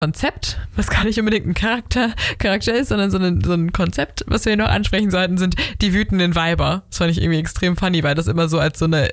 Konzept, was gar nicht unbedingt ein Charakter ist, sondern so ein Konzept, was wir noch ansprechen sollten, sind die wütenden Weiber. Das fand ich irgendwie extrem funny, weil das immer so als so eine,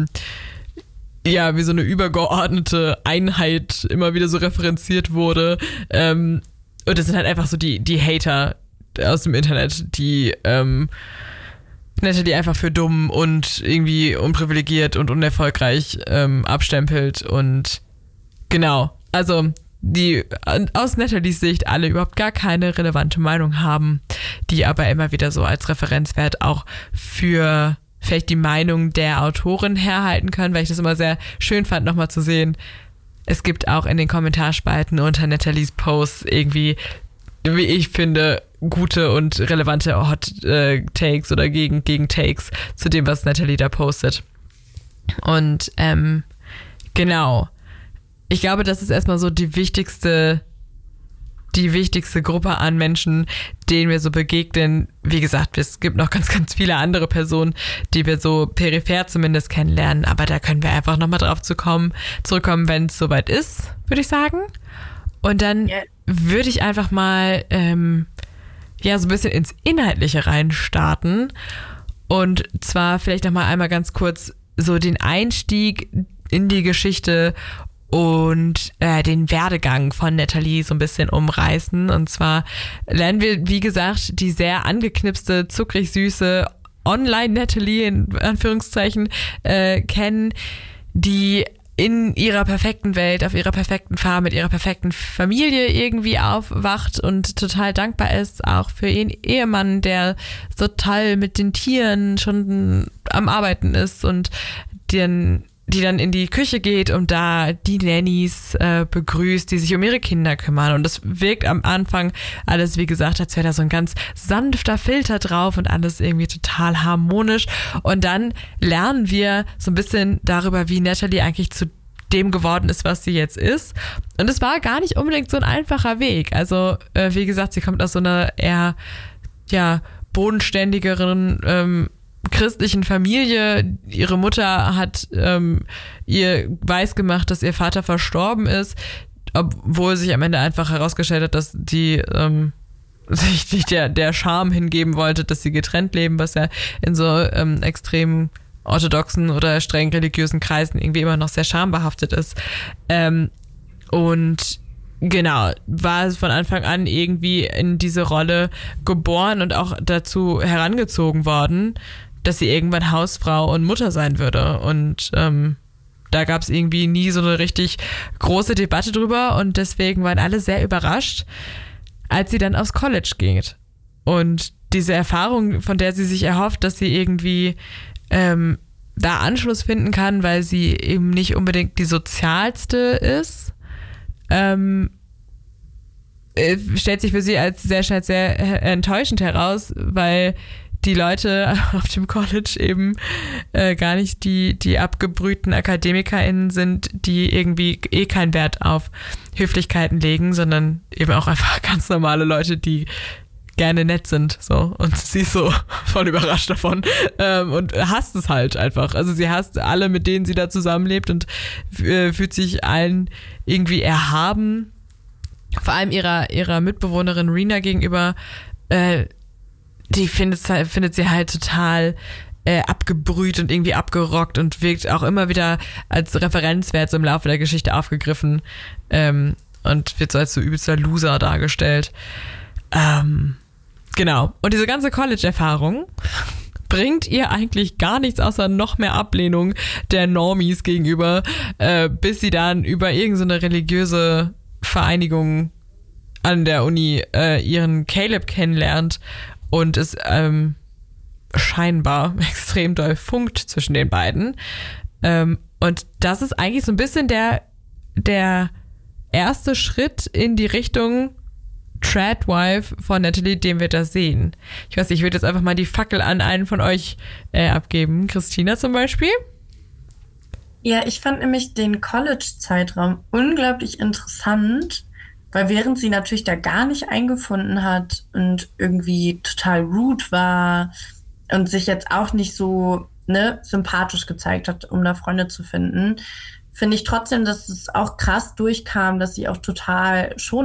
wie so eine übergeordnete Einheit immer wieder so referenziert wurde. Und das sind halt einfach so die Hater aus dem Internet, die Natalie einfach für dumm und irgendwie unprivilegiert und unerfolgreich abstempelt. Und genau, also die aus Natalies Sicht alle überhaupt gar keine relevante Meinung haben, die aber immer wieder so als Referenzwert auch für vielleicht die Meinung der Autorin herhalten können, weil ich das immer sehr schön fand, nochmal zu sehen. Es gibt auch in den Kommentarspalten unter Natalies Posts irgendwie, wie ich finde, gute und relevante Hot Takes oder Gegen-Takes zu dem, was Natalie da postet. Und genau. Ich glaube, das ist erstmal so die wichtigste Gruppe an Menschen, denen wir so begegnen. Wie gesagt, es gibt noch ganz, ganz viele andere Personen, die wir so peripher zumindest kennenlernen, aber da können wir einfach nochmal drauf zurückkommen, wenn es soweit ist, würde ich sagen. Und dann würde ich einfach mal so ein bisschen ins Inhaltliche reinstarten und zwar vielleicht nochmal einmal ganz kurz so den Einstieg in die Geschichte und den Werdegang von Natalie so ein bisschen umreißen. Und zwar lernen wir, wie gesagt, die sehr angeknipste, zuckrig süße Online-Natalie in Anführungszeichen kennen, die in ihrer perfekten Welt, auf ihrer perfekten Farm, mit ihrer perfekten Familie irgendwie aufwacht und total dankbar ist, auch für ihren Ehemann, der so toll mit den Tieren schon am Arbeiten ist und die dann in die Küche geht und da die Nannies begrüßt, die sich um ihre Kinder kümmern. Und das wirkt am Anfang alles, wie gesagt, als wäre da so ein ganz sanfter Filter drauf und alles irgendwie total harmonisch. Und dann lernen wir so ein bisschen darüber, wie Natalie eigentlich zu dem geworden ist, was sie jetzt ist. Und es war gar nicht unbedingt so ein einfacher Weg. Also, wie gesagt, sie kommt aus so einer eher, bodenständigeren, christlichen Familie. Ihre Mutter hat ihr weisgemacht, dass ihr Vater verstorben ist, obwohl sich am Ende einfach herausgestellt hat, dass die sich nicht der Scham hingeben wollte, dass sie getrennt leben, was ja in so extrem orthodoxen oder streng religiösen Kreisen irgendwie immer noch sehr schambehaftet ist. Und genau, war es von Anfang an irgendwie in diese Rolle geboren und auch dazu herangezogen worden, dass sie irgendwann Hausfrau und Mutter sein würde. Und da gab es irgendwie nie so eine richtig große Debatte drüber und deswegen waren alle sehr überrascht, als sie dann aufs College geht. Und diese Erfahrung, von der sie sich erhofft, dass sie irgendwie da Anschluss finden kann, weil sie eben nicht unbedingt die sozialste ist, stellt sich für sie als sehr schnell sehr enttäuschend heraus, weil die Leute auf dem College eben gar nicht die abgebrühten AkademikerInnen sind, die irgendwie keinen Wert auf Höflichkeiten legen, sondern eben auch einfach ganz normale Leute, die gerne nett sind, so. Und sie ist so voll überrascht davon und hasst es halt einfach. Also sie hasst alle, mit denen sie da zusammenlebt und fühlt sich allen irgendwie erhaben. Vor allem ihrer Mitbewohnerin Rena gegenüber, die findet sie halt total abgebrüht und irgendwie abgerockt und wirkt auch immer wieder als Referenzwert so im Laufe der Geschichte aufgegriffen und wird so als so übelster Loser dargestellt. Genau. Und diese ganze College-Erfahrung bringt ihr eigentlich gar nichts außer noch mehr Ablehnung der Normies gegenüber, bis sie dann über irgendeine religiöse Vereinigung an der Uni ihren Caleb kennenlernt und es scheinbar extrem doll funkt zwischen den beiden. Und das ist eigentlich so ein bisschen der erste Schritt in die Richtung Tradwife von Natalie, den wir da sehen. Ich weiß nicht, ich würde jetzt einfach mal die Fackel an einen von euch abgeben. Christina zum Beispiel? Ja, ich fand nämlich den College-Zeitraum unglaublich interessant, weil während sie natürlich da gar nicht eingefunden hat und irgendwie total rude war und sich jetzt auch nicht so sympathisch gezeigt hat, um da Freunde zu finden, finde ich trotzdem, dass es auch krass durchkam, dass sie auch total schon